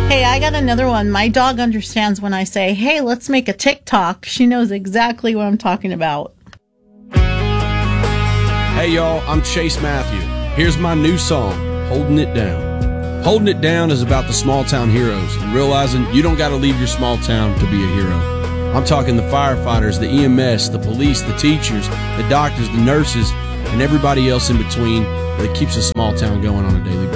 Hey, I got another one. My dog understands when I say, hey, let's make a TikTok. She knows exactly what I'm talking about. Hey, y'all, I'm Chase Matthew. Here's my new song, Holding It Down. Holding It Down is about the small town heroes and realizing you don't got to leave your small town to be a hero. I'm talking the firefighters, the EMS, the police, the teachers, the doctors, the nurses, and everybody else in between that keeps a small town going on a daily basis.